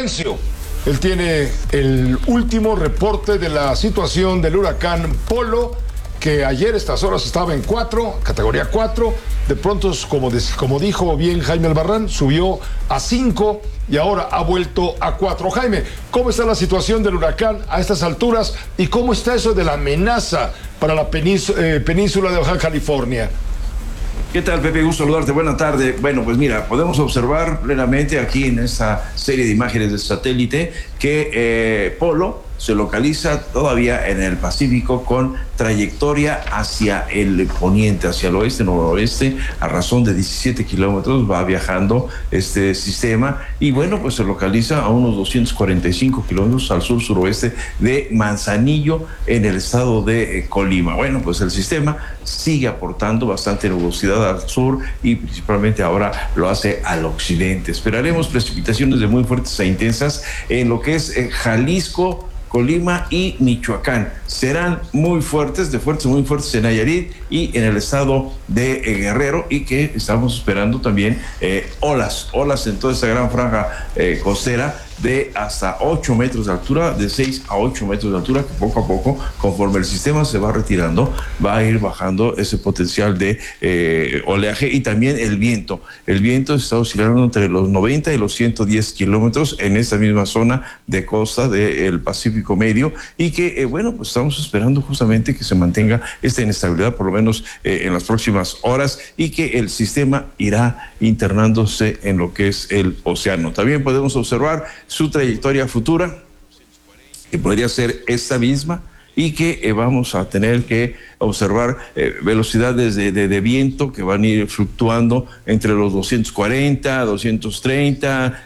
Asensio. Él tiene el último reporte de la situación del huracán Polo, que ayer a estas horas estaba en 4, categoría 4. De pronto, como dijo bien Jaime Albarrán, subió a 5 y ahora ha vuelto a 4. Jaime, ¿cómo está la situación del huracán a estas alturas y cómo está eso de la amenaza para la península de Baja California? ¿Qué tal, Pepe? Gusto saludarte. Buena tarde. Bueno, pues mira, podemos observar plenamente aquí en esta serie de imágenes de satélite que Polo se localiza todavía en el Pacífico con trayectoria hacia el poniente, hacia el oeste-noroeste, a razón de 17 kilómetros va viajando este sistema y bueno, pues se localiza a unos 245 kilómetros al sur-suroeste de Manzanillo en el estado de Colima. Bueno, pues el sistema sigue aportando bastante nubosidad al sur y principalmente ahora lo hace al occidente. Esperaremos precipitaciones de muy fuertes e intensas en lo que es Jalisco, Colima y Michoacán. Serán muy fuertes, muy fuertes en Nayarit y en el estado de Guerrero, y que estamos esperando también olas en toda esta gran franja costera de hasta 8 metros de altura, de 6 a 8 metros de altura, que poco a poco, conforme el sistema se va retirando, va a ir bajando ese potencial de oleaje y también el viento. El viento está oscilando entre los 90 y los 110 kilómetros en esta misma zona de costa del Pacífico Medio y que, bueno, pues estamos esperando justamente que se mantenga esta inestabilidad por lo menos en las próximas horas y que el sistema irá internándose en lo que es el océano. También podemos observar su trayectoria futura, que podría ser esta misma, y que vamos a tener que observar velocidades de viento que van a ir fluctuando entre los 240, 230,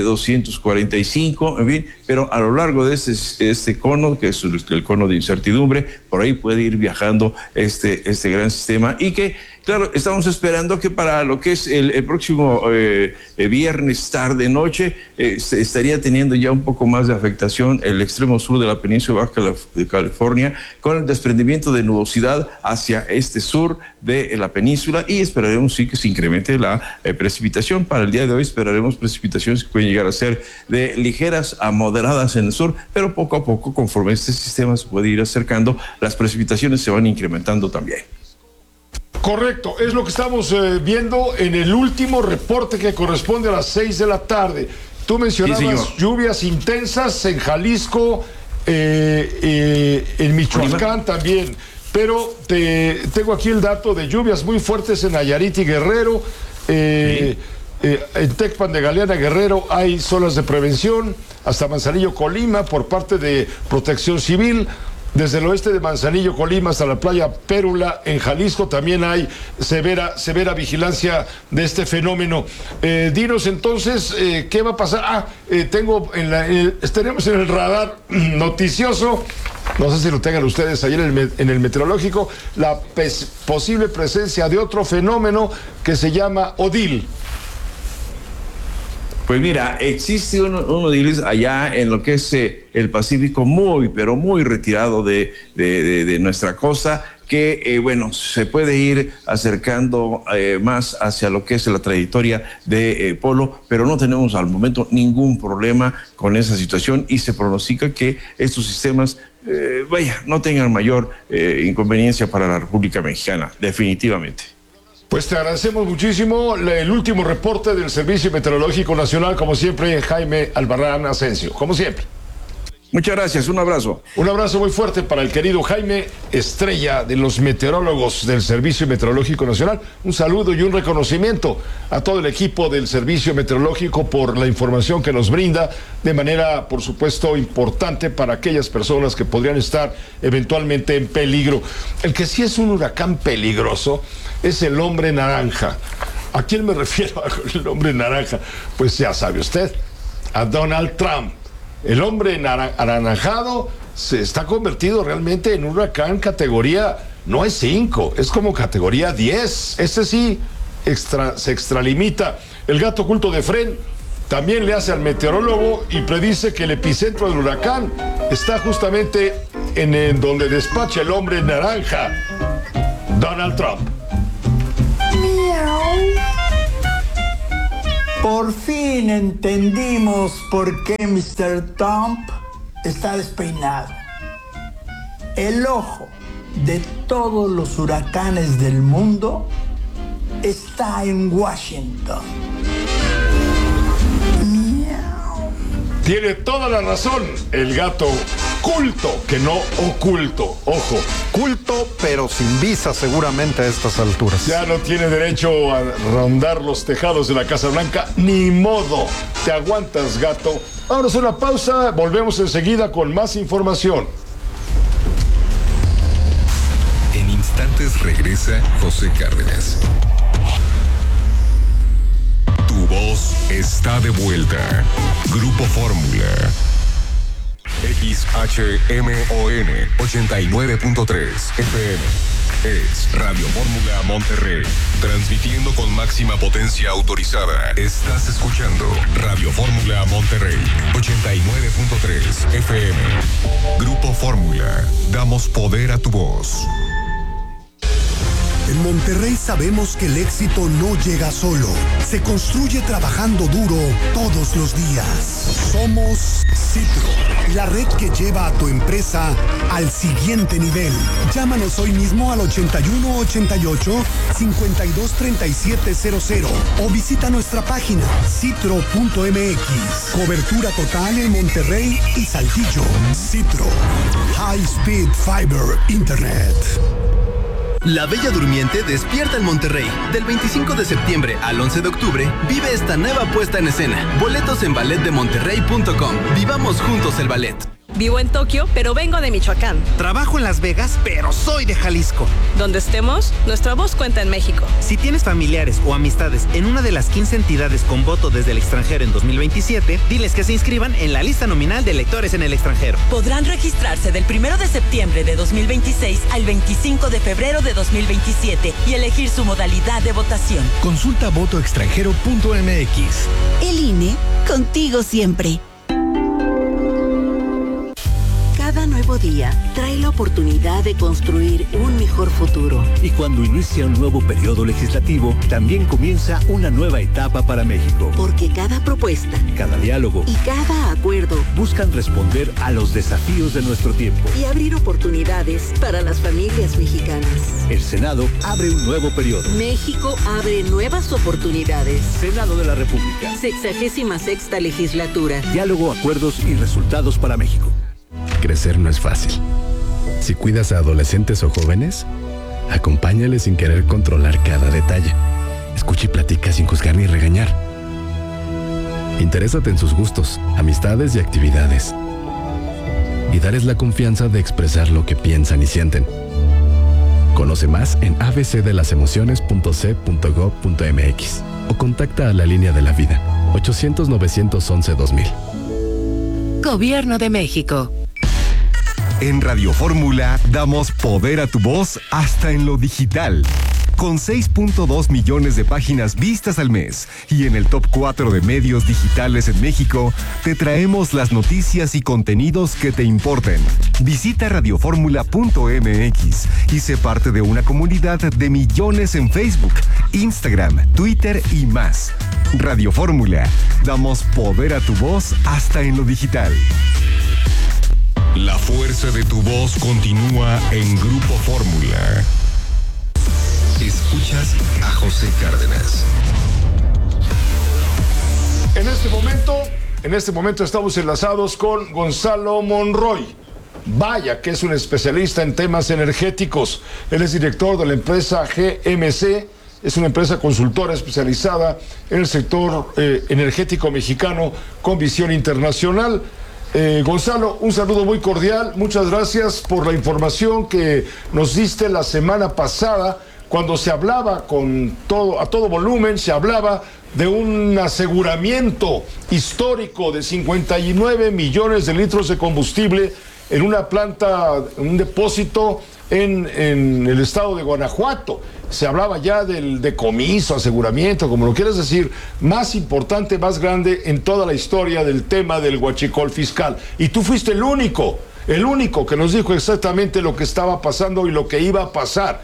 245, en fin, pero a lo largo de este cono, que es el cono de incertidumbre, por ahí puede ir viajando este gran sistema y que, claro, estamos esperando que para lo que es el próximo viernes tarde-noche se estaría teniendo ya un poco más de afectación el extremo sur de la península Baja de California, con el desprendimiento de nubosidad hacia este sur de la península, y esperaremos sí que se incremente la precipitación. Para el día de hoy esperaremos precipitaciones que pueden llegar a ser de ligeras a moderadas en el sur, pero poco a poco, conforme este sistema se puede ir acercando, las precipitaciones se van incrementando también. Correcto, es lo que estamos viendo en el último reporte que corresponde a las 6 de la tarde. Tú mencionabas lluvias intensas en Jalisco, en Michoacán también, pero tengo aquí el dato de lluvias muy fuertes en Nayarit y Guerrero. En Tecpan de Galeana, Guerrero, hay zonas de prevención, hasta Manzanillo, Colima, por parte de Protección Civil. Desde el oeste de Manzanillo, Colima, hasta la playa Pérula, en Jalisco, también hay severa vigilancia de este fenómeno. Dinos entonces, ¿qué va a pasar? Tenemos en el radar noticioso, no sé si lo tengan ustedes ayer en el meteorológico, la posible presencia de otro fenómeno que se llama Odil. Pues mira, existe uno de ellos allá en lo que es el Pacífico, pero muy retirado de nuestra costa, que bueno, se puede ir acercando más hacia lo que es la trayectoria de Polo, pero no tenemos al momento ningún problema con esa situación y se pronostica que estos sistemas no tengan mayor inconveniencia para la República Mexicana, definitivamente. Pues te agradecemos muchísimo el último reporte del Servicio Meteorológico Nacional, como siempre, Jaime Albarrán Asensio, como siempre. Muchas gracias, un abrazo. Un abrazo muy fuerte para el querido Jaime, estrella de los meteorólogos del Servicio Meteorológico Nacional. Un saludo y un reconocimiento a todo el equipo del Servicio Meteorológico por la información que nos brinda de manera, por supuesto, importante para aquellas personas que podrían estar eventualmente en peligro. El que sí es un huracán peligroso es el hombre naranja. ¿A quién me refiero al hombre naranja? Pues ya sabe usted, a Donald Trump. El hombre anaranjado se está convertido realmente en un huracán categoría, no es 5, es como categoría 10. Este sí se extralimita. El gato oculto de Fren también le hace al meteorólogo y predice que el epicentro del huracán está justamente en donde despacha el hombre naranja, Donald Trump. Por fin entendimos por qué Mr. Trump está despeinado. El ojo de todos los huracanes del mundo está en Washington. Tiene toda la razón el gato culto, que no oculto. Ojo. Culto, pero sin visa seguramente a estas alturas. Ya no tiene derecho a rondar los tejados de la Casa Blanca. Ni modo. Te aguantas, gato. Vámonos a una pausa. Volvemos enseguida con más información. En instantes regresa José Cárdenas. Tu voz está de vuelta. Grupo Fórmula. XHMON 89.3 FM. Es Radio Fórmula Monterrey. Transmitiendo con máxima potencia autorizada. Estás escuchando Radio Fórmula Monterrey 89.3 FM. Grupo Fórmula. Damos poder a tu voz. En Monterrey sabemos que el éxito no llega solo, se construye trabajando duro todos los días. Somos Citro, la red que lleva a tu empresa al siguiente nivel. Llámanos hoy mismo al 8188-523700 o visita nuestra página citro.mx. Cobertura total en Monterrey y Saltillo. Citro, High Speed Fiber Internet. La Bella Durmiente despierta en Monterrey. Del 25 de septiembre al 11 de octubre, vive esta nueva puesta en escena. Boletos en balletdemonterrey.com. Vivamos juntos el ballet. Vivo en Tokio, pero vengo de Michoacán. Trabajo en Las Vegas, pero soy de Jalisco. Donde estemos, nuestra voz cuenta en México. Si tienes familiares o amistades en una de las 15 entidades con voto desde el extranjero en 2027, diles que se inscriban en la lista nominal de electores en el extranjero. Podrán registrarse del 1 de septiembre de 2026 al 25 de febrero de 2027 y elegir su modalidad de votación. Consulta votoextranjero.mx. El INE, contigo siempre. Cada nuevo día trae la oportunidad de construir un mejor futuro. Y cuando inicia un nuevo periodo legislativo, también comienza una nueva etapa para México. Porque cada propuesta, cada diálogo y cada acuerdo buscan responder a los desafíos de nuestro tiempo y abrir oportunidades para las familias mexicanas. El Senado abre un nuevo periodo. México abre nuevas oportunidades. Senado de la República. 66ª legislatura. Diálogo, acuerdos y resultados para México. Crecer no es fácil. Si cuidas a adolescentes o jóvenes, acompáñales sin querer controlar cada detalle. Escucha y platica sin juzgar ni regañar. Interésate en sus gustos, amistades y actividades. Y darles la confianza de expresar lo que piensan y sienten. Conoce más en abcdelasemociones.c.gov.mx o contacta a la línea de la vida 800-911-2000. Gobierno de México. En Radio Fórmula damos poder a tu voz hasta en lo digital. Con 6.2 millones de páginas vistas al mes y en el top 4 de medios digitales en México, te traemos las noticias y contenidos que te importen. Visita radioformula.mx y sé parte de una comunidad de millones en Facebook, Instagram, Twitter y más. Radio Fórmula, damos poder a tu voz hasta en lo digital. La fuerza de tu voz continúa en Grupo Fórmula. Escuchas a José Cárdenas. En este momento estamos enlazados con Gonzalo Monroy. Vaya que es un especialista en temas energéticos. Él es director de la empresa GMC. Es una empresa consultora especializada en el sector energético mexicano con visión internacional. Gonzalo, un saludo muy cordial. Muchas gracias por la información que nos diste la semana pasada, cuando se hablaba a todo volumen, se hablaba de un aseguramiento histórico de 59 millones de litros de combustible en una planta, un depósito en el estado de Guanajuato. Se hablaba ya del decomiso, aseguramiento, como lo quieras decir, más importante, más grande en toda la historia del tema del huachicol fiscal. Y tú fuiste el único que nos dijo exactamente lo que estaba pasando y lo que iba a pasar.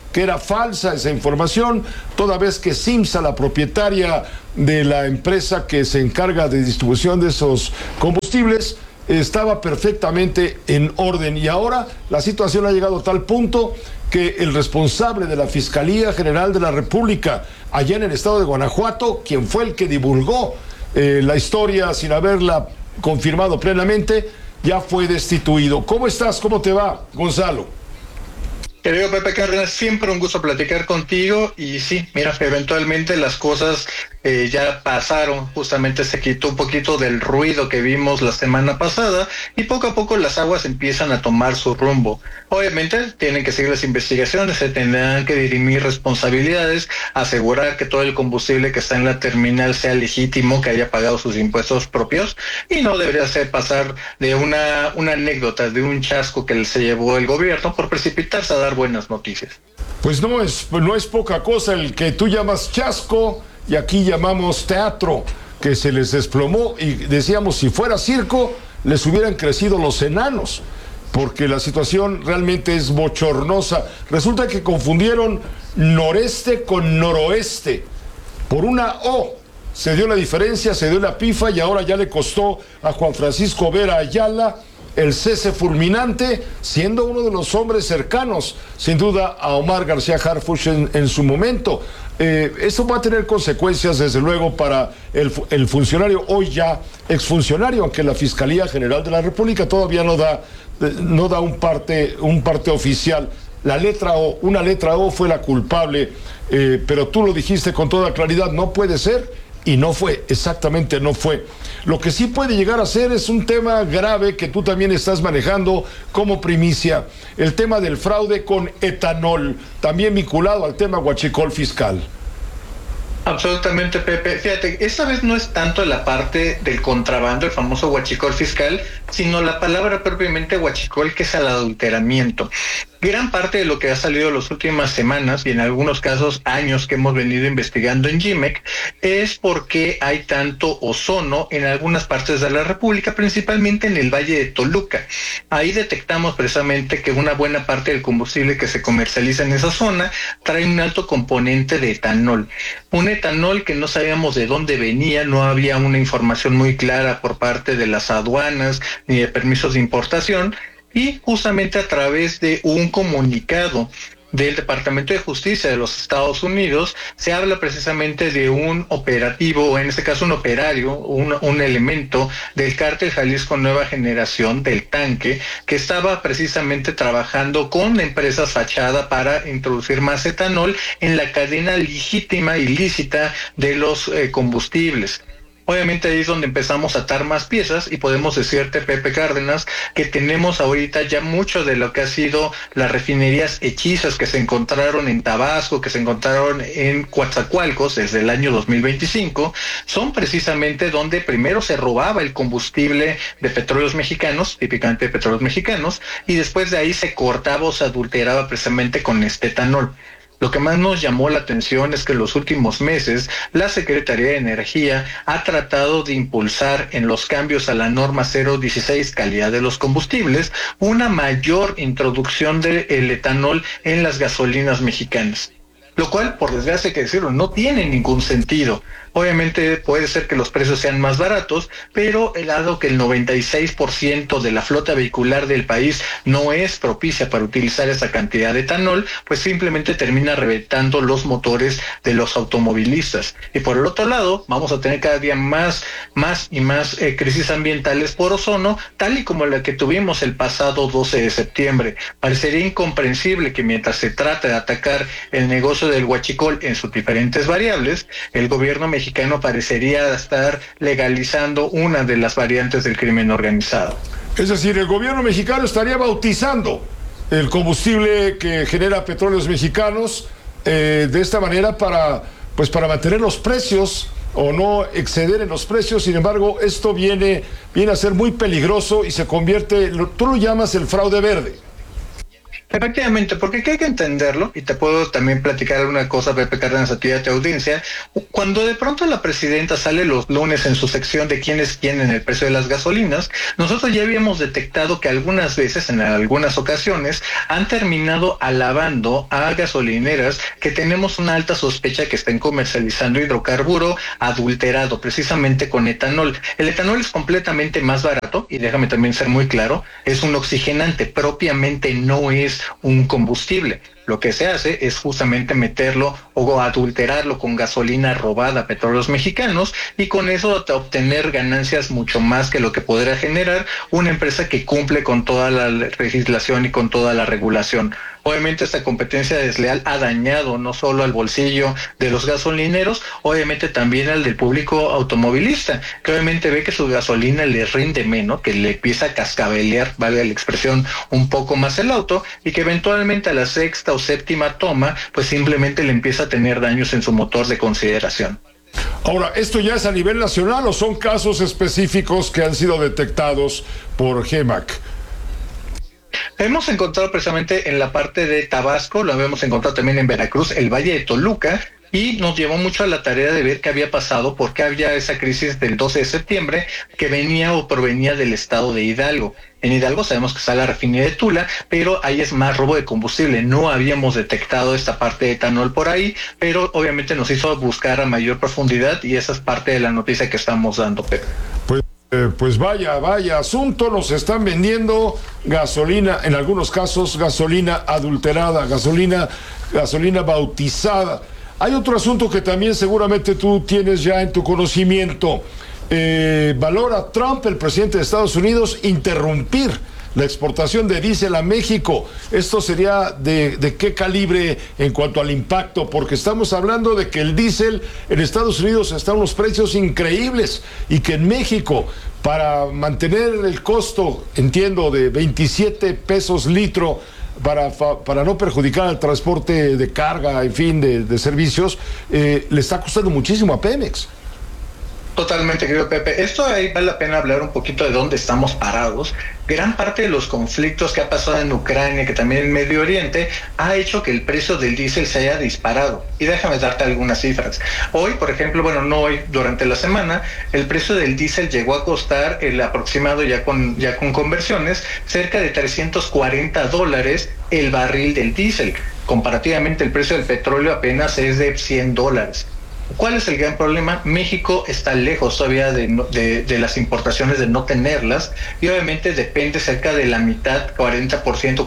que era falsa esa información, toda vez que Simsa, la propietaria de la empresa que se encarga de distribución de esos combustibles, estaba perfectamente en orden. Y ahora la situación ha llegado a tal punto que el responsable de la Fiscalía General de la República allá en el estado de Guanajuato, quien fue el que divulgó la historia sin haberla confirmado plenamente, ya fue destituido. ¿Cómo estás? ¿Cómo te va, Gonzalo? Querido Pepe Cárdenas, siempre un gusto platicar contigo. Y sí, mira, eventualmente las cosas ya pasaron, justamente se quitó un poquito del ruido que vimos la semana pasada y poco a poco las aguas empiezan a tomar su rumbo. Obviamente tienen que seguir las investigaciones, se tendrán que dirimir responsabilidades, asegurar que todo el combustible que está en la terminal sea legítimo, que haya pagado sus impuestos propios y no debería ser pasar de una anécdota, de un chasco que se llevó el gobierno por precipitarse a dar buenas noticias. Pues no es poca cosa el que tú llamas chasco y aquí llamamos teatro, que se les desplomó, y decíamos, si fuera circo les hubieran crecido los enanos, porque la situación realmente es bochornosa. Resulta que confundieron noreste con noroeste. Por una O se dio la diferencia, se dio la pifa, y ahora ya le costó a Juan Francisco Vera Ayala el cese fulminante, siendo uno de los hombres cercanos, sin duda, a Omar García Harfuch en su momento. Eso va a tener consecuencias, desde luego, para el funcionario, hoy ya exfuncionario, aunque la Fiscalía General de la República todavía no da un parte oficial. La letra O, una letra O fue la culpable, pero tú lo dijiste con toda claridad, no puede ser. Y no fue, exactamente no fue. Lo que sí puede llegar a ser es un tema grave que tú también estás manejando como primicia, el tema del fraude con etanol, también vinculado al tema huachicol fiscal. Absolutamente, Pepe. Fíjate, esta vez no es tanto la parte del contrabando, el famoso huachicol fiscal, sino la palabra propiamente huachicol, que es el adulteramiento. Gran parte de lo que ha salido en las últimas semanas y en algunos casos años que hemos venido investigando en GIMEC es porque hay tanto ozono en algunas partes de la República, principalmente en el Valle de Toluca. Ahí detectamos precisamente que una buena parte del combustible que se comercializa en esa zona trae un alto componente de etanol. Un etanol que no sabíamos de dónde venía, no había una información muy clara por parte de las aduanas ni de permisos de importación. Y justamente a través de un comunicado del Departamento de Justicia de los Estados Unidos se habla precisamente de un operativo, o en este caso un operario, un elemento del cártel Jalisco Nueva Generación, del Tanque, que estaba precisamente trabajando con empresas fachada para introducir más etanol en la cadena legítima y lícita de los combustibles. Obviamente ahí es donde empezamos a atar más piezas y podemos decirte, Pepe Cárdenas, que tenemos ahorita ya mucho de lo que ha sido las refinerías hechizas que se encontraron en Tabasco, que se encontraron en Coatzacoalcos desde el año 2025, son precisamente donde primero se robaba el combustible de petróleos mexicanos, típicamente de petróleos mexicanos, y después de ahí se cortaba o se adulteraba precisamente con este etanol. Lo que más nos llamó la atención es que en los últimos meses la Secretaría de Energía ha tratado de impulsar en los cambios a la norma 016 calidad de los combustibles una mayor introducción del etanol en las gasolinas mexicanas. Lo cual, por desgracia hay que decirlo, no tiene ningún sentido. Obviamente puede ser que los precios sean más baratos, pero dado que el 96% de la flota vehicular del país no es propicia para utilizar esa cantidad de etanol, pues simplemente termina reventando los motores de los automovilistas. Y por el otro lado, vamos a tener cada día más crisis ambientales por ozono, tal y como la que tuvimos el pasado 12 de septiembre. Parecería incomprensible que mientras se trata de atacar el negocio del huachicol en sus diferentes variables, el gobierno mexicano parecería estar legalizando una de las variantes del crimen organizado. Es decir, el gobierno mexicano estaría bautizando el combustible que genera Petróleos Mexicanos de esta manera para mantener los precios o no exceder en los precios. Sin embargo, esto viene a ser muy peligroso y se convierte, tú lo llamas el fraude verde. Efectivamente, porque hay que entenderlo, y te puedo también platicar una cosa, Pepe Cárdenas, a ti y a tu audiencia. Cuando de pronto la presidenta sale los lunes en su sección de quién es quién en el precio de las gasolinas, nosotros ya habíamos detectado que algunas veces, en algunas ocasiones, han terminado alabando a gasolineras que tenemos una alta sospecha que estén comercializando hidrocarburo adulterado, precisamente con etanol. El etanol es completamente más barato, y déjame también ser muy claro, es un oxigenante, propiamente no es un combustible. Lo que se hace es justamente meterlo o adulterarlo con gasolina robada a Petróleos Mexicanos, y con eso obtener ganancias mucho más que lo que podrá generar una empresa que cumple con toda la legislación y con toda la regulación. Obviamente esta competencia desleal ha dañado no solo al bolsillo de los gasolineros, obviamente también al del público automovilista, que obviamente ve que su gasolina le rinde menos, que le empieza a cascabelear, vale la expresión, un poco más el auto, y que eventualmente a la sexta o séptima toma, pues simplemente le empieza a tener daños en su motor de consideración. Ahora, ¿esto ya es a nivel nacional o son casos específicos que han sido detectados por GEMAC? Hemos encontrado precisamente en la parte de Tabasco, lo hemos encontrado también en Veracruz, el Valle de Toluca, y nos llevó mucho a la tarea de ver qué había pasado, porque había esa crisis del 12 de septiembre que venía o provenía del estado de Hidalgo. En Hidalgo sabemos que está la refinería de Tula, pero ahí es más robo de combustible. No habíamos detectado esta parte de etanol por ahí, pero obviamente nos hizo buscar a mayor profundidad, y esa es parte de la noticia que estamos dando, Pepe. Pues vaya asunto, nos están vendiendo gasolina, en algunos casos gasolina adulterada, gasolina bautizada. Hay otro asunto que también seguramente tú tienes ya en tu conocimiento. Valora Trump, el presidente de Estados Unidos, interrumpir la exportación de diésel a México. ¿Esto sería de qué calibre en cuanto al impacto? Porque estamos hablando de que el diésel en Estados Unidos está a unos precios increíbles, y que en México, para mantener el costo, entiendo, de 27 pesos litro, para no perjudicar al transporte de carga, en fin, de servicios, le está costando muchísimo a Pemex. Totalmente, querido Pepe. Esto ahí vale la pena hablar un poquito de dónde estamos parados. Gran parte de los conflictos que ha pasado en Ucrania, que también en Medio Oriente, ha hecho que el precio del diésel se haya disparado. Y déjame darte algunas cifras. Hoy, por ejemplo, no hoy, durante la semana, el precio del diésel llegó a costar, el aproximado ya con conversiones, cerca de $340 el barril del diésel. Comparativamente, el precio del petróleo apenas es de $100. ¿Cuál es el gran problema? México está lejos todavía de las importaciones, de no tenerlas, y obviamente depende cerca de la mitad, 40%,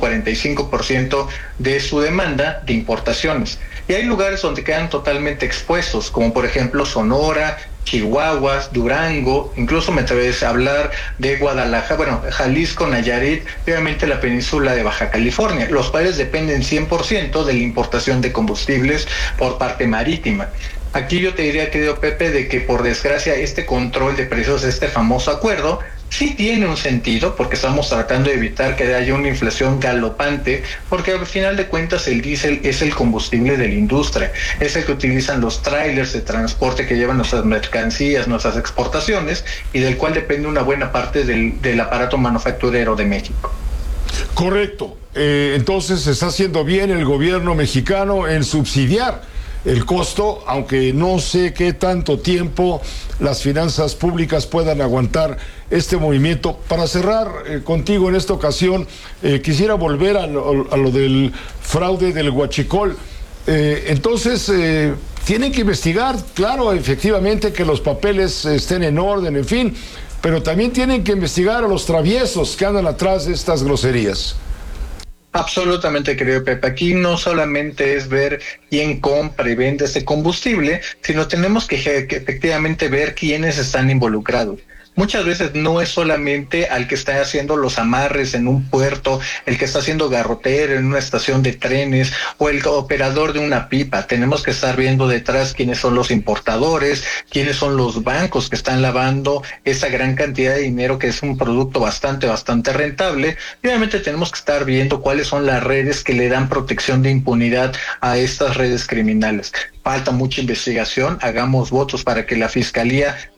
45% de su demanda de importaciones. Y hay lugares donde quedan totalmente expuestos, como por ejemplo Sonora, Chihuahua, Durango, incluso me atreves a hablar de Guadalajara, Jalisco, Nayarit, y obviamente la península de Baja California, los cuales dependen 100% de la importación de combustibles por parte marítima. Aquí yo te diría, querido Pepe, de que por desgracia este control de precios, este famoso acuerdo, sí tiene un sentido, porque estamos tratando de evitar que haya una inflación galopante, porque al final de cuentas el diésel es el combustible de la industria, es el que utilizan los trailers de transporte que llevan nuestras mercancías, nuestras exportaciones, y del cual depende una buena parte del aparato manufacturero de México. Correcto. Entonces está haciendo bien el gobierno mexicano en subsidiar el costo, aunque no sé qué tanto tiempo las finanzas públicas puedan aguantar este movimiento. Para cerrar contigo en esta ocasión, quisiera volver a lo del fraude del huachicol. Entonces, tienen que investigar, claro, efectivamente, que los papeles estén en orden, en fin, pero también tienen que investigar a los traviesos que andan atrás de estas groserías. Absolutamente, querido Pepe. Aquí no solamente es ver quién compra y vende ese combustible, sino tenemos que efectivamente ver quiénes están involucrados. Muchas veces no es solamente al que está haciendo los amarres en un puerto, el que está haciendo garrotero en una estación de trenes o el operador de una pipa. Tenemos que estar viendo detrás quiénes son los importadores, quiénes son los bancos que están lavando esa gran cantidad de dinero, que es un producto bastante rentable. Y obviamente tenemos que estar viendo cuáles son las redes que le dan protección de impunidad a estas redes criminales. Falta mucha investigación, hagamos votos para que la Fiscalía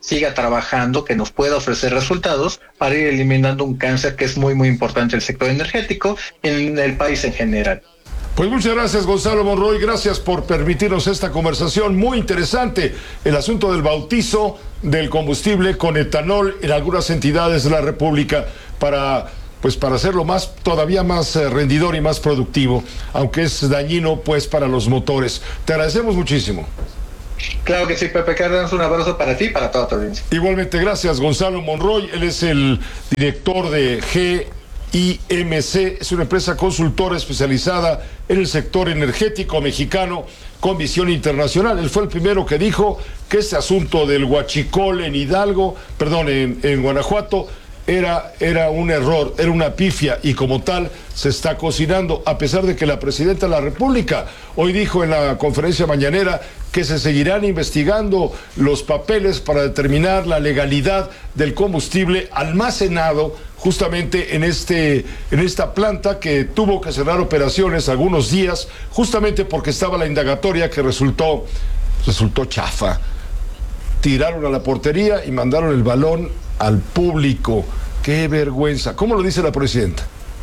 siga trabajando, que nos pueda ofrecer resultados para ir eliminando un cáncer que es muy, muy importante en el sector energético y en el país en general. Pues muchas gracias, Gonzalo Monroy, gracias por permitirnos esta conversación muy interesante, el asunto del bautizo del combustible con etanol en algunas entidades de la República para hacerlo todavía más rendidor y más productivo, aunque es dañino pues para los motores. Te agradecemos muchísimo. Claro que sí, Pepe Cárdenas, un abrazo para ti y para toda tu audiencia. Igualmente, gracias, Gonzalo Monroy, él es el director de GIMC, es una empresa consultora especializada en el sector energético mexicano con visión internacional. Él fue el primero que dijo que este asunto del huachicol en Guanajuato era un error, era una pifia, y como tal se está cocinando, a pesar de que la presidenta de la República hoy dijo en la conferencia mañanera que se seguirán investigando los papeles para determinar la legalidad del combustible almacenado justamente en esta planta, que tuvo que cerrar operaciones algunos días justamente porque estaba la indagatoria que resultó chafa. Tiraron a la portería y mandaron el balón al público. ¡Qué vergüenza! ¿Cómo lo dice la presidenta?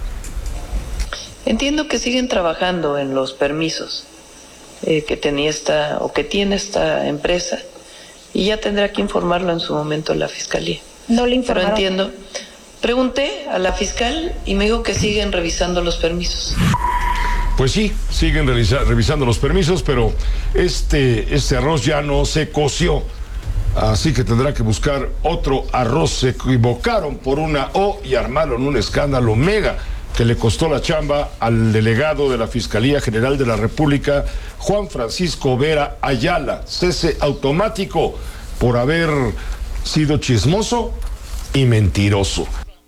Entiendo que siguen trabajando en los permisos que tiene esta empresa, y ya tendrá que informarlo en su momento la fiscalía. No le informaron. Pero entiendo. Pregunté a la fiscal y me dijo que siguen revisando los permisos. Pues sí, siguen revisando los permisos, pero este arroz ya no se coció. Así que tendrá que buscar otro arroz. Se equivocaron por una O y armaron un escándalo mega que le costó la chamba al delegado de la Fiscalía General de la República, Juan Francisco Vera Ayala, cese automático por haber sido chismoso y mentiroso.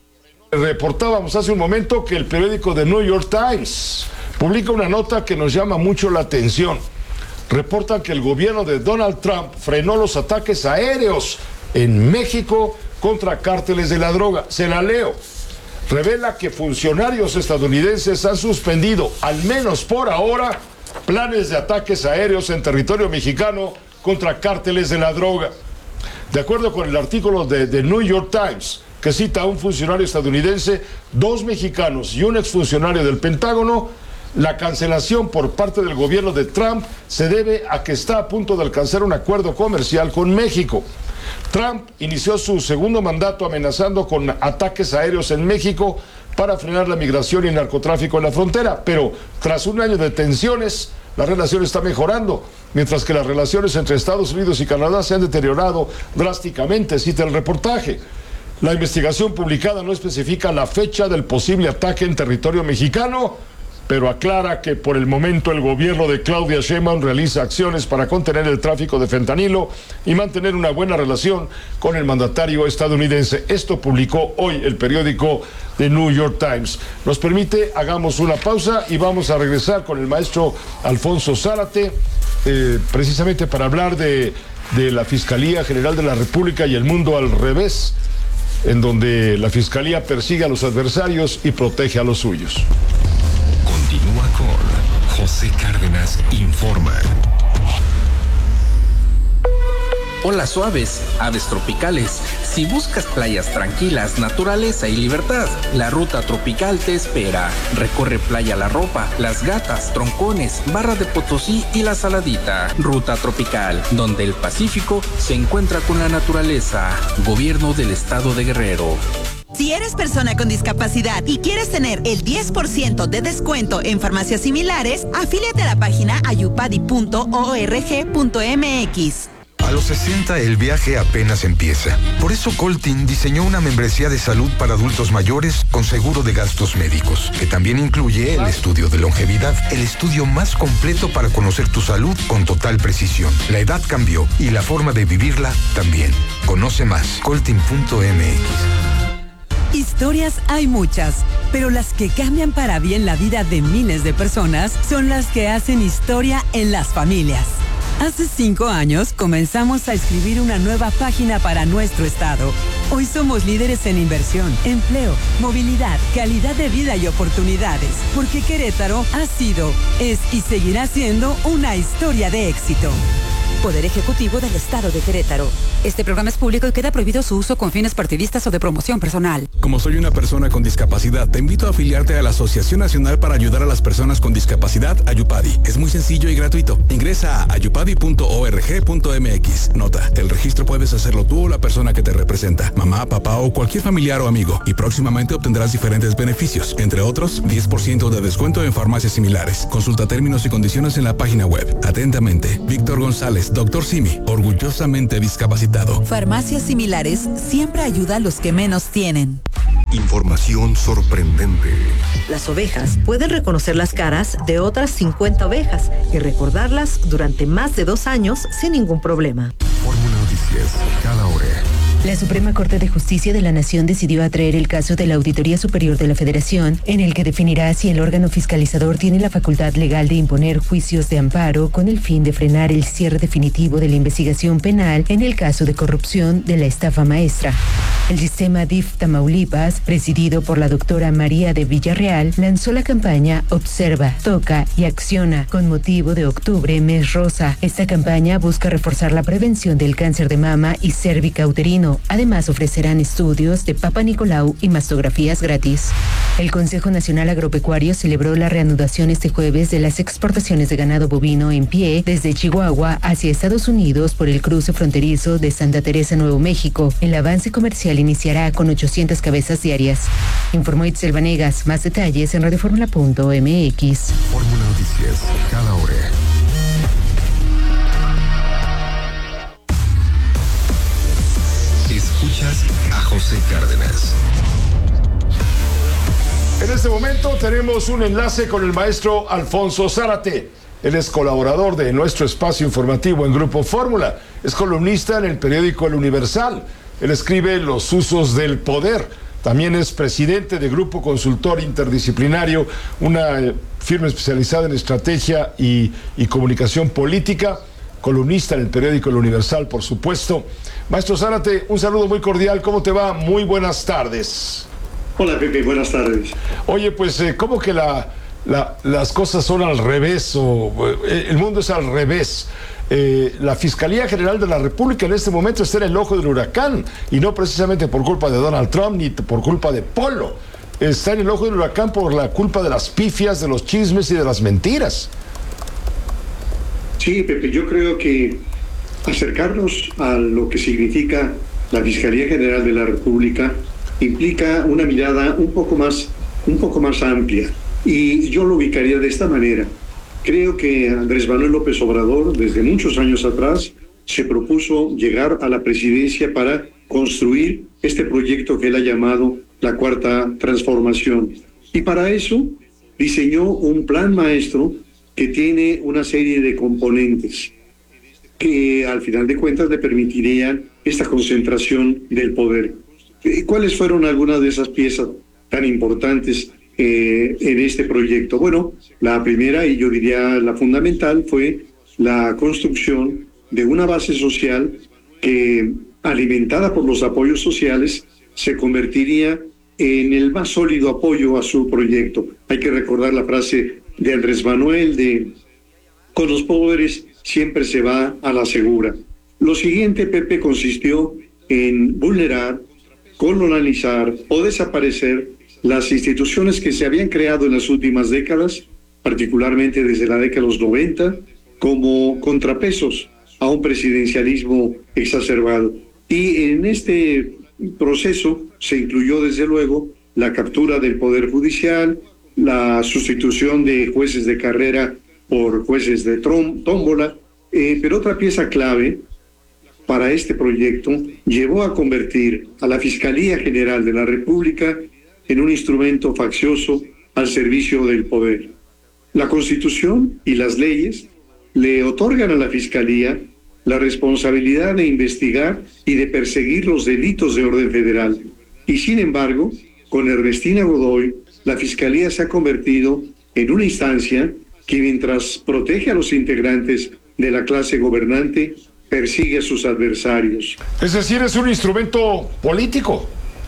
Reportábamos hace un momento que el periódico The New York Times publica una nota que nos llama mucho la atención. Reportan que el gobierno de Donald Trump frenó los ataques aéreos en México contra cárteles de la droga. Se la leo. Revela que funcionarios estadounidenses han suspendido, al menos por ahora, planes de ataques aéreos en territorio mexicano contra cárteles de la droga. De acuerdo con el artículo de The New York Times, que cita a un funcionario estadounidense, 2 mexicanos y un exfuncionario del Pentágono, la cancelación por parte del gobierno de Trump se debe a que está a punto de alcanzar un acuerdo comercial con México. Trump inició su segundo mandato amenazando con ataques aéreos en México para frenar la migración y el narcotráfico en la frontera, pero tras un año de tensiones, la relación está mejorando, mientras que las relaciones entre Estados Unidos y Canadá se han deteriorado drásticamente, cita el reportaje. La investigación publicada no especifica la fecha del posible ataque en territorio mexicano, pero aclara que por el momento el gobierno de Claudia Sheinbaum realiza acciones para contener el tráfico de fentanilo y mantener una buena relación con el mandatario estadounidense. Esto publicó hoy el periódico The New York Times. Nos permite, hagamos una pausa y vamos a regresar con el maestro Alfonso Zárate, precisamente para hablar de la Fiscalía General de la República y el mundo al revés, en donde la Fiscalía persigue a los adversarios y protege a los suyos. Continúa con José Cárdenas Informa. Olas suaves, aves tropicales. Si buscas playas tranquilas, naturaleza y libertad, la Ruta Tropical te espera. Recorre Playa La Ropa, Las Gatas, Troncones, Barra de Potosí y La Saladita. Ruta Tropical, donde el Pacífico se encuentra con la naturaleza. Gobierno del Estado de Guerrero. Si eres persona con discapacidad y quieres tener el 10% de descuento en farmacias similares, afíliate a la página ayupadi.org.mx. A los 60 el viaje apenas empieza. Por eso Coltin diseñó una membresía de salud para adultos mayores con seguro de gastos médicos, que también incluye el estudio de longevidad, el estudio más completo para conocer tu salud con total precisión. La edad cambió y la forma de vivirla también. Conoce más, coltin.mx. Historias hay muchas, pero las que cambian para bien la vida de miles de personas son las que hacen historia en las familias. Hace 5 años comenzamos a escribir una nueva página para nuestro estado. Hoy somos líderes en inversión, empleo, movilidad, calidad de vida y oportunidades, porque Querétaro ha sido, es y seguirá siendo una historia de éxito. Poder Ejecutivo del Estado de Querétaro. Este programa es público y queda prohibido su uso con fines partidistas o de promoción personal. Como soy una persona con discapacidad, te invito a afiliarte a la Asociación Nacional para Ayudar a las Personas con Discapacidad, Ayupadi. Es muy sencillo y gratuito. Ingresa a ayupadi.org.mx. Nota, el registro puedes hacerlo tú o la persona que te representa, mamá, papá o cualquier familiar o amigo, y próximamente obtendrás diferentes beneficios, entre otros, 10% de descuento en farmacias similares. Consulta términos y condiciones en la página web. Atentamente, Víctor González, Dr. Simi, orgullosamente discapacitado. Farmacias Similares siempre ayuda a los que menos tienen. Información sorprendente. Las ovejas pueden reconocer las caras de otras 50 ovejas y recordarlas durante más de 2 años sin ningún problema. Fórmula Noticias, cada hora. La Suprema Corte de Justicia de la Nación decidió atraer el caso de la Auditoría Superior de la Federación, en el que definirá si el órgano fiscalizador tiene la facultad legal de imponer juicios de amparo con el fin de frenar el cierre definitivo de la investigación penal en el caso de corrupción de la estafa maestra. El sistema DIF Tamaulipas, presidido por la doctora María de Villarreal, lanzó la campaña Observa, Toca y Acciona con motivo de Octubre, Mes Rosa. Esta campaña busca reforzar la prevención del cáncer de mama y cérvica-uterino. Además, ofrecerán estudios de Papa Nicolau y mastografías gratis. El Consejo Nacional Agropecuario celebró la reanudación este jueves de las exportaciones de ganado bovino en pie desde Chihuahua hacia Estados Unidos por el cruce fronterizo de Santa Teresa, Nuevo México. El avance comercial iniciará con 800 cabezas diarias. Informó Itzel Vanegas. Más detalles en radioformula.mx. Fórmula Noticias, cada hora. Escuchas a José Cárdenas. En este momento tenemos un enlace con el maestro Alfonso Zárate. Él es colaborador de nuestro espacio informativo en Grupo Fórmula. Es columnista en el periódico El Universal. Él escribe Los usos del poder. También es presidente de Grupo Consultor Interdisciplinario, una firma especializada en estrategia y comunicación política. Columnista en el periódico El Universal, por supuesto. Maestro Zárate, un saludo muy cordial. ¿Cómo te va? Muy buenas tardes. Hola, Pepe. Buenas tardes. Oye, pues, ¿cómo que las cosas son al revés? El mundo es al revés. La Fiscalía General de la República en este momento está en el ojo del huracán, y no precisamente por culpa de Donald Trump ni por culpa de Polo. Está en el ojo del huracán por la culpa de las pifias, de los chismes y de las mentiras. Sí, Pepe, yo creo que acercarnos a lo que significa la Fiscalía General de la República implica una mirada un poco más amplia, y yo lo ubicaría de esta manera. Creo que Andrés Manuel López Obrador, desde muchos años atrás, se propuso llegar a la presidencia para construir este proyecto que él ha llamado la Cuarta Transformación. Y para eso diseñó un plan maestro que tiene una serie de componentes que al final de cuentas le permitirían esta concentración del poder. ¿Cuáles fueron algunas de esas piezas tan importantes en este proyecto? Bueno, la primera, y yo diría la fundamental, fue la construcción de una base social que, alimentada por los apoyos sociales, se convertiría en el más sólido apoyo a su proyecto. Hay que recordar la frase de Andrés Manuel de con los pobres siempre se va a la segura. Lo siguiente, Pepe, consistió en vulnerar, colonializar o desaparecer las instituciones que se habían creado en las últimas décadas, particularmente desde la década de los 90, como contrapesos a un presidencialismo exacerbado. Y en este proceso se incluyó desde luego la captura del Poder Judicial, la sustitución de jueces de carrera por jueces de tómbola, pero otra pieza clave para este proyecto llevó a convertir a la Fiscalía General de la República en un instrumento faccioso al servicio del poder. La Constitución y las leyes le otorgan a la Fiscalía la responsabilidad de investigar y de perseguir los delitos de orden federal. Y sin embargo, con Ernestina Godoy, la Fiscalía se ha convertido en una instancia que, mientras protege a los integrantes de la clase gobernante, persigue a sus adversarios. Es decir, es un instrumento político.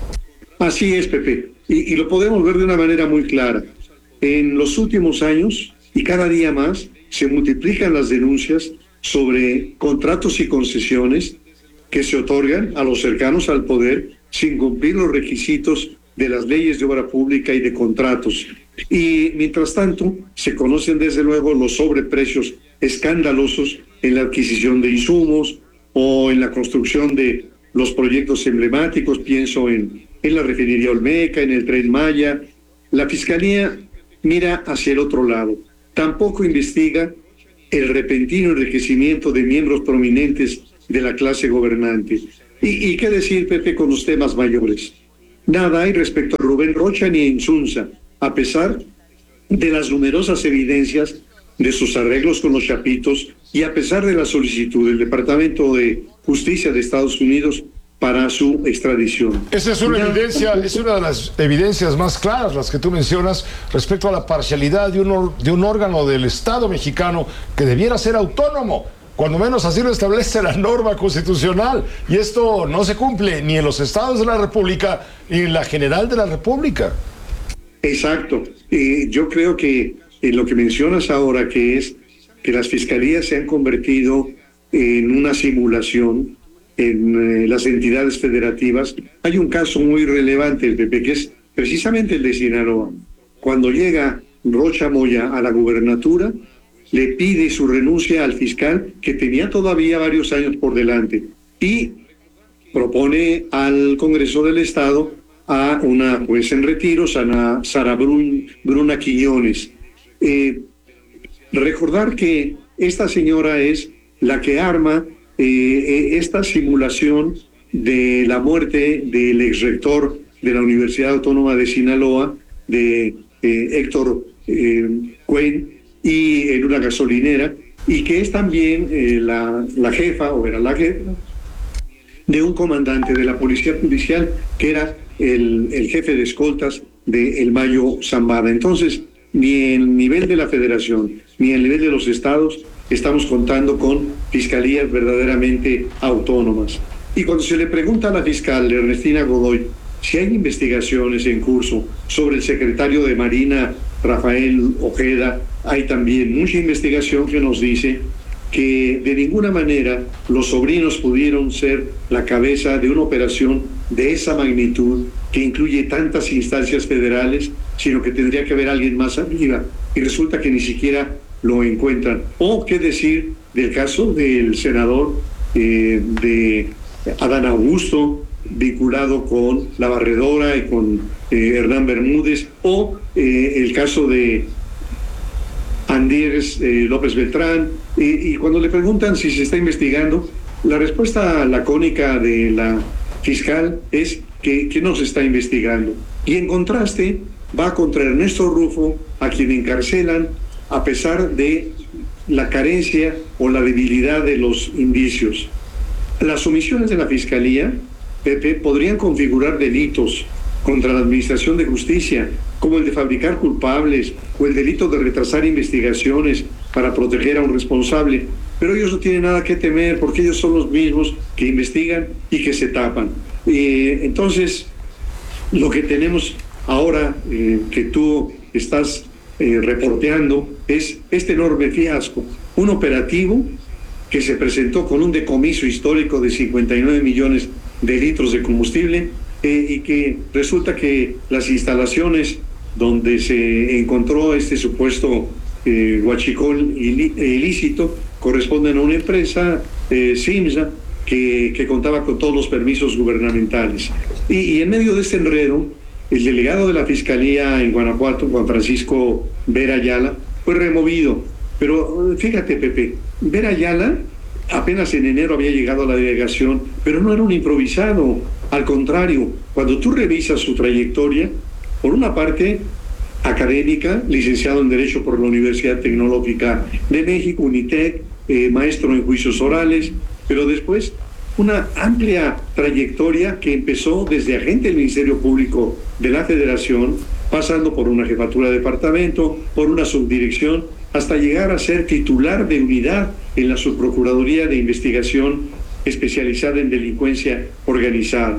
Así es, Pepe, y lo podemos ver de una manera muy clara. En los últimos años, y cada día más, se multiplican las denuncias sobre contratos y concesiones que se otorgan a los cercanos al poder sin cumplir los requisitos de las leyes de obra pública y de contratos. Y mientras tanto, se conocen desde luego los sobreprecios escandalosos en la adquisición de insumos o en la construcción de los proyectos emblemáticos. Pienso en la refinería Olmeca, en el Tren Maya. La Fiscalía mira hacia el otro lado. Tampoco investiga el repentino enriquecimiento de miembros prominentes de la clase gobernante. ¿Y qué decir, Pepe, con los temas mayores? Nada hay respecto a Rubén Rocha ni a Insunza, a pesar de las numerosas evidencias de sus arreglos con los chapitos y a pesar de la solicitud del Departamento de Justicia de Estados Unidos para su extradición. Esa es una evidencia, es una de las evidencias más claras, las que tú mencionas, respecto a la parcialidad de un órgano del Estado mexicano que debiera ser autónomo. Cuando menos así lo establece la norma constitucional. Y esto no se cumple ni en los estados de la República ni en la general de la República. Exacto. Yo creo que lo que mencionas ahora, que es que las fiscalías se han convertido en una simulación en las entidades federativas. Hay un caso muy relevante, el Pepe, que es precisamente el de Sinaloa. Cuando llega Rocha Moya a la gubernatura, le pide su renuncia al fiscal, que tenía todavía varios años por delante, y propone al Congreso del Estado a una juez en retiro, Sara Bruna Quiñones. Recordar que esta señora es la que arma esta simulación de la muerte del exrector de la Universidad Autónoma de Sinaloa, de Héctor Cuen, y en una gasolinera, y que es también la jefa, o era la jefa, de un comandante de la Policía Judicial, que era el jefe de escoltas de El Mayo Zambada. Entonces, ni el nivel de la Federación, ni el nivel de los estados, estamos contando con fiscalías verdaderamente autónomas. Y cuando se le pregunta a la fiscal Ernestina Godoy si hay investigaciones en curso sobre el secretario de Marina, Rafael Ojeda, hay también mucha investigación que nos dice que de ninguna manera los sobrinos pudieron ser la cabeza de una operación de esa magnitud que incluye tantas instancias federales, sino que tendría que haber alguien más arriba, y resulta que ni siquiera lo encuentran. O qué decir del caso del senador de Adán Augusto, vinculado con La Barredora y con Hernán Bermúdez, o el caso de Andrés López Beltrán, y cuando le preguntan si se está investigando, la respuesta lacónica de la fiscal es que no se está investigando. Y en contraste va contra Ernesto Rufo, a quien encarcelan a pesar de la carencia o la debilidad de los indicios. Las omisiones de la Fiscalía, Pepe, podrían configurar delitos contra la Administración de Justicia, como el de fabricar culpables o el delito de retrasar investigaciones para proteger a un responsable, pero ellos no tienen nada que temer porque ellos son los mismos que investigan y que se tapan. Entonces, lo que tenemos ahora, que tú estás reporteando, es este enorme fiasco, un operativo que se presentó con un decomiso histórico de 59 millones de litros de combustible, y que resulta que las instalaciones donde se encontró este supuesto huachicol ilícito corresponden a una empresa, Simsa, que contaba con todos los permisos gubernamentales. Y en medio de este enredo, el delegado de la Fiscalía en Guanajuato, Juan Francisco Vera Ayala, fue removido. Pero fíjate, Pepe, Vera Ayala apenas en enero había llegado a la delegación, pero no era un improvisado. Al contrario, cuando tú revisas su trayectoria, por una parte, académica, licenciado en Derecho por la Universidad Tecnológica de México, UNITEC, maestro en juicios orales, pero después una amplia trayectoria que empezó desde agente del Ministerio Público de la Federación, pasando por una jefatura de departamento, por una subdirección, hasta llegar a ser titular de unidad en la Subprocuraduría de Investigación especializada en delincuencia organizada.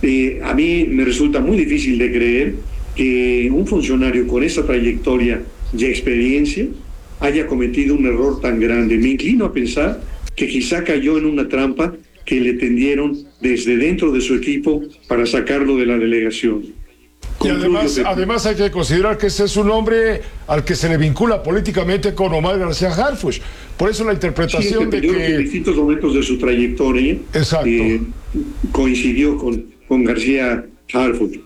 A mí me resulta muy difícil de creer que un funcionario con esa trayectoria y experiencia haya cometido un error tan grande. Me inclino a pensar que quizá cayó en una trampa que le tendieron desde dentro de su equipo para sacarlo de la delegación. Y además hay que considerar que ese es un hombre al que se le vincula políticamente con Omar García Harfuch. Por eso la interpretación de que en distintos momentos de su trayectoria coincidió con García Harfuch.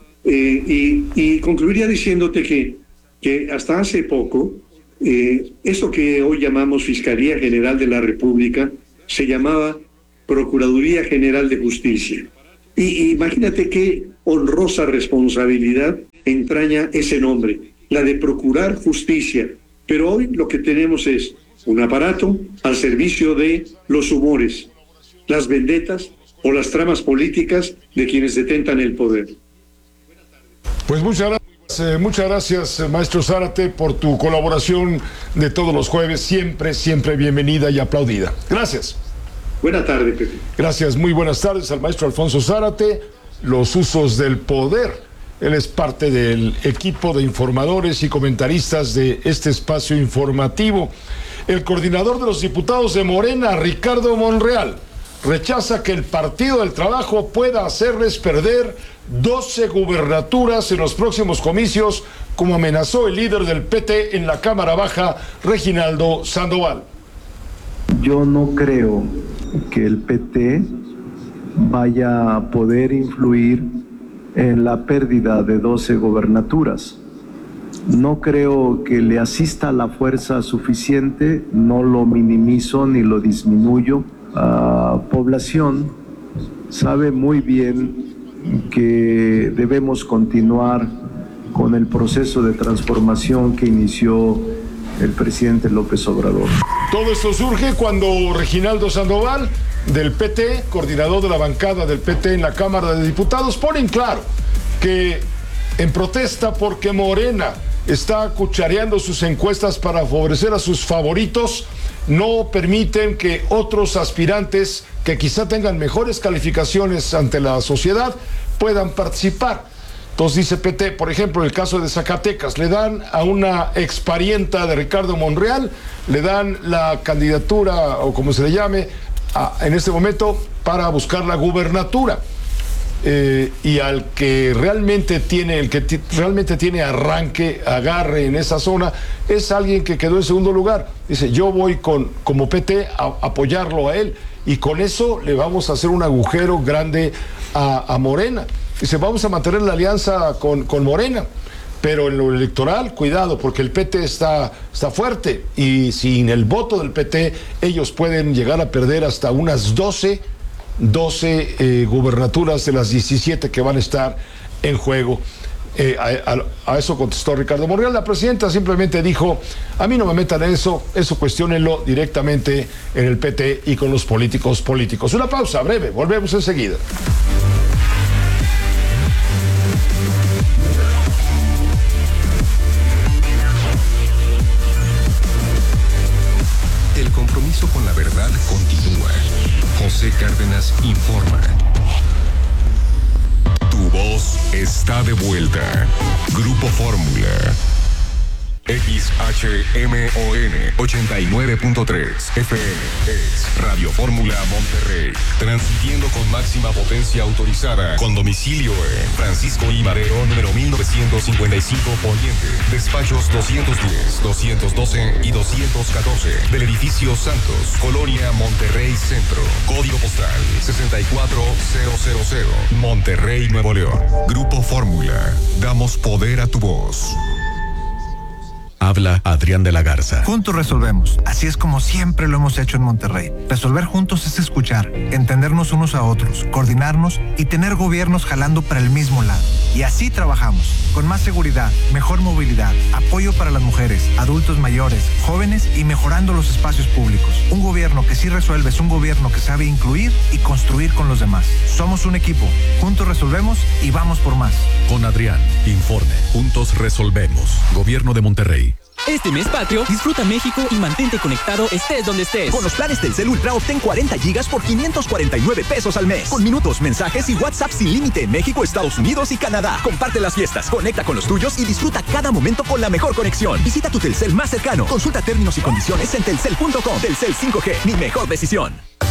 Y concluiría diciéndote que hasta hace poco, esto que hoy llamamos Fiscalía General de la República se llamaba Procuraduría General de Justicia. Y imagínate qué honrosa responsabilidad entraña ese nombre, la de procurar justicia. Pero hoy lo que tenemos es un aparato al servicio de los humores, las vendetas o las tramas políticas de quienes detentan el poder. Pues muchas gracias, maestro Zárate, por tu colaboración de todos los jueves, siempre bienvenida y aplaudida. Gracias. Buenas tardes, Pepe. Gracias, muy buenas tardes al maestro Alfonso Zárate. Los usos del poder. Él es parte del equipo de informadores y comentaristas de este espacio informativo. El coordinador de los diputados de Morena, Ricardo Monreal, rechaza que el Partido del Trabajo pueda hacerles perder 12 gubernaturas en los próximos comicios, como amenazó el líder del PT en la Cámara Baja, Reginaldo Sandoval. Yo no creo que el PT vaya a poder influir en la pérdida de 12 gubernaturas. No creo que le asista la fuerza suficiente, no lo minimizo ni lo disminuyo. La población sabe muy bien que debemos continuar con el proceso de transformación que inició el presidente López Obrador. Todo esto surge cuando Reginaldo Sandoval, del PT, coordinador de la bancada del PT en la Cámara de Diputados, pone en claro que en protesta porque Morena está cuchareando sus encuestas para favorecer a sus favoritos, no permiten que otros aspirantes que quizá tengan mejores calificaciones ante la sociedad puedan participar. Entonces dice PT, por ejemplo, en el caso de Zacatecas, le dan a una exparienta de Ricardo Monreal, le dan la candidatura, o como se le llame, en este momento, para buscar la gubernatura. Y al que realmente tiene arranque, agarre en esa zona, es alguien que quedó en segundo lugar. Dice, yo voy como PT a apoyarlo a él, y con eso le vamos a hacer un agujero grande a Morena. Dice, vamos a mantener la alianza con Morena, pero en lo electoral, cuidado, porque el PT está fuerte, y sin el voto del PT, ellos pueden llegar a perder hasta unas 12 gubernaturas de las 17 que van a estar en juego. A eso contestó Ricardo Monreal. La presidenta simplemente dijo, a mí no me metan en eso cuestiónenlo directamente en el PT y con los políticos. Una pausa breve, volvemos enseguida. El compromiso con la verdad continúa. José Cárdenas informa. Tu voz está de vuelta. Grupo Fórmula. XHMON 89.3 FM es Radio Fórmula Monterrey, transmitiendo con máxima potencia autorizada, con domicilio en Francisco I. Madero, número 1955 Poniente, despachos 210, 212 y 214 del edificio Santos, Colonia Monterrey Centro, código postal 64000, Monterrey, Nuevo León. Grupo Fórmula, damos poder a tu voz. Habla Adrián de la Garza. Juntos resolvemos. Así es como siempre lo hemos hecho en Monterrey. Resolver juntos es escuchar, entendernos unos a otros, coordinarnos y tener gobiernos jalando para el mismo lado. Y así trabajamos, con más seguridad, mejor movilidad, apoyo para las mujeres, adultos mayores, jóvenes y mejorando los espacios públicos. Un gobierno que sí resuelve es un gobierno que sabe incluir y construir con los demás. Somos un equipo. Juntos resolvemos y vamos por más. Con Adrián, informe. Juntos resolvemos. Gobierno de Monterrey. Este mes patrio, disfruta México y mantente conectado estés donde estés. Con los planes Telcel Ultra obtén 40 gigas por 549 pesos al mes. Con minutos, mensajes y WhatsApp sin límite en México, Estados Unidos y Canadá. Comparte las fiestas, conecta con los tuyos y disfruta cada momento con la mejor conexión. Visita tu Telcel más cercano. Consulta términos y condiciones en telcel.com. Telcel 5G, mi mejor decisión.